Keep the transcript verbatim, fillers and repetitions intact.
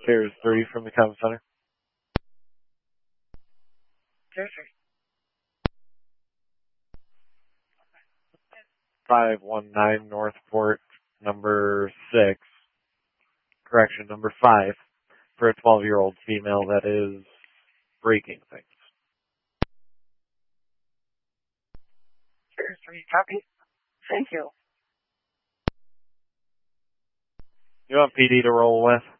Here's three from the Common Center. Here's three. five one nine Northport, number six. Correction, number five. For a twelve-year-old female that is breaking things. Here's three. Copy. Thank you. You want P D to roll with?